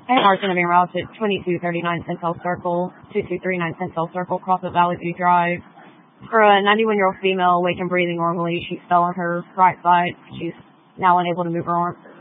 Cars going to be route at 2239 Centel Circle, 2239 Centel Circle, Crossett Valley View Drive. For a 91-year-old female, awake and breathing normally. She fell on her right side. She's now unable to move her arms.